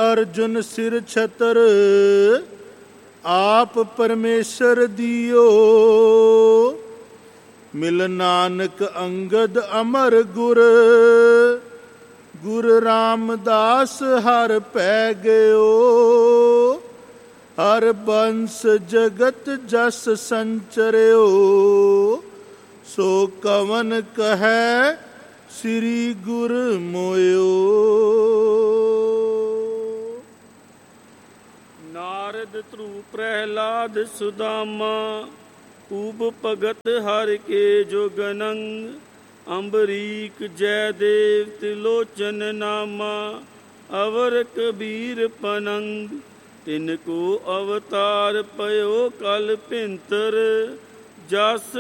ਅਰਜੁਨ ਸਿਰ ਛਤਰ ਆਪ ਪਰਮੇਸ਼ਰ ਦਿਓ। ਮਿਲ ਨਾਨਕ ਅੰਗਦ ਅਮਰ ਗੁਰ ਗੁਰ ਰਾਮਦਾਸ ਹਰ ਪੈ ਗਇਓ। ਹਰ ਬੰਸ ਜਗਤ ਜਸ ਸੰਚਰਿਓ ਸੋ ਕਵਨ ਕਹੈ ਸ੍ਰੀ ਗੁਰ ਮੋਇਓ। ਨਾਰਦ ਧਰੂ ਪ੍ਰਹਿਲਾਦ ਸੁਦਾਮਾ ਊਬ ਭਗਤ ਹਰਿ ਕੇ ਜੋਗਨੰਗ। ਅੰਬਰੀਕ ਜੈ ਦੇਵ ਤਿਲੋਚਨ ਨਾਮਾ ਅਵਰ ਕਬੀਰ ਪਨੰਗ। ਤਿਨ ਕੋ ਅਵਤਾਰ ਪਇਓ ਕਲ ਭਿੰਤਰ ਜਸ